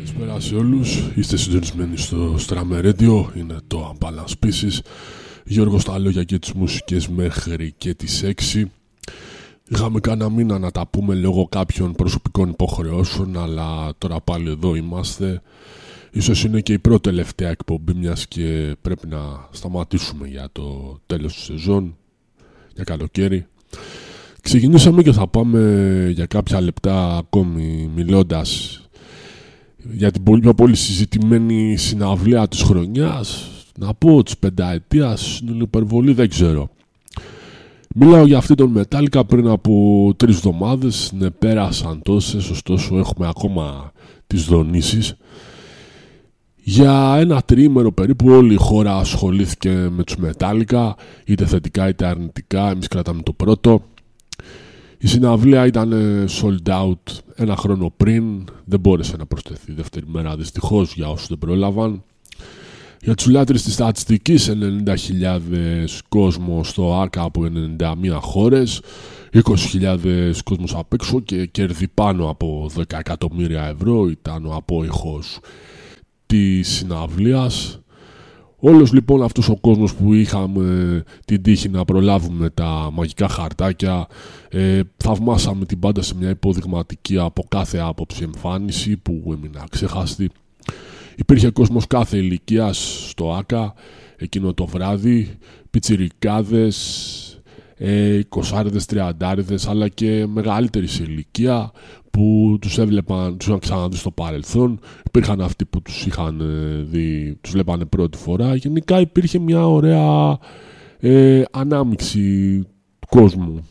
Καλησπέρα σε όλους, είστε συντονισμένοι στο Strammer Radio, είναι το Unbalanced Pieces. Γιώργος στα λόγια και τις μουσικές μέχρι και τις 6. Είχαμε κάνα μήνα να τα πούμε λόγω κάποιων προσωπικών υποχρεώσεων, αλλά τώρα πάλι εδώ είμαστε. Ίσως είναι και η πρώτη τελευταία εκπομπή, μιας και πρέπει να σταματήσουμε για το τέλος της σεζόν, για καλοκαίρι. Ξεκινήσαμε και θα πάμε για κάποια λεπτά ακόμη μιλώντας για την πολύ συζητημένη συναυλία της χρονιάς. Να πω της πενταετίας, είναι υπερβολή, δεν ξέρω. Μιλάω για αυτή τον Metallica πριν από 3 εβδομάδες. Ναι, πέρασαν τόσες, ωστόσο έχουμε ακόμα τις δονήσεις. Για ένα τριήμερο περίπου όλη η χώρα ασχολήθηκε με τους Metallica, είτε θετικά είτε αρνητικά. Εμείς κρατάμε το πρώτο. Η συναυλία ήταν sold out ένα χρόνο πριν, δεν μπόρεσε να προσθεθεί δεύτερη μέρα δυστυχώς για όσους δεν πρόλαβαν. Για τους λάτρεις της στατιστικής, 90.000 κόσμο στο ΆΚΑ από 91 χώρες, 20.000 κόσμος απ' έξω και κέρδη πάνω από 10 εκατομμύρια ευρώ ήταν ο απόϊχος της συναυλίας. Όλος λοιπόν αυτός ο κόσμος που είχαμε την τύχη να προλάβουμε τα μαγικά χαρτάκια, θαυμάσαμε την πάντα σε μια υποδειγματική από κάθε άποψη εμφάνιση που έμεινε αξέχαστη. Υπήρχε κόσμος κάθε ηλικίας στο ΆΚΑ εκείνο το βράδυ, πιτσιρικάδες, 20άριδες, 30άριδες, αλλά και μεγαλύτερη σε ηλικία που τους έβλεπαν, τους είχαν ξαναδεί στο παρελθόν. Υπήρχαν αυτοί που τους είχαν δει, τους βλέπανε πρώτη φορά. Γενικά υπήρχε μια ωραία ανάμειξη του κόσμου.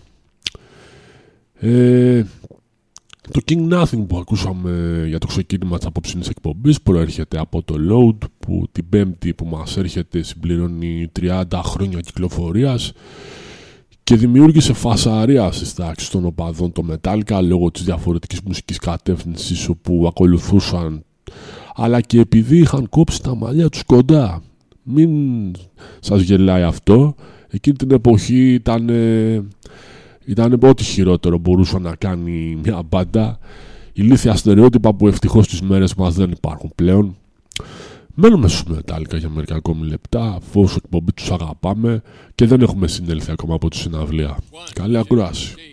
Το King Nothing που ακούσαμε για το ξεκίνημα της απόψινης εκπομπής προέρχεται από το Load, που την Πέμπτη που μας έρχεται συμπληρώνει 30 χρόνια κυκλοφορίας και δημιούργησε φασαρία στις τάξεις των οπαδών το Metallica λόγω της διαφορετικής μουσικής κατεύθυνσης όπου ακολουθούσαν, αλλά και επειδή είχαν κόψει τα μαλλιά τους κοντά. Μην σας γελάει αυτό. Εκείνη την εποχή ήταν ό,τι χειρότερο μπορούσε να κάνει μια μπάντα. Ηλίθια στερεότυπα που ευτυχώς στις μέρες μας δεν υπάρχουν πλέον. Μένουμε στους Metallica για μερικά ακόμη λεπτά, αφού εκπομπή τους αγαπάμε και δεν έχουμε συνέλθει ακόμα από τη συναυλία. Καλή ακρόαση.